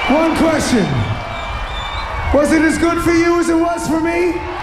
One question. Was it as good for you as it was for me?